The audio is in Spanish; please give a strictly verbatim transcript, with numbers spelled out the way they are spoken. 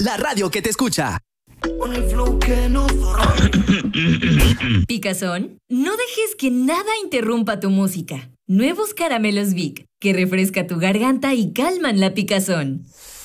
la radio que te escucha. Picazón, no dejes que nada interrumpa tu música. Nuevos caramelos Vic, que refresca tu garganta y calman la picazón.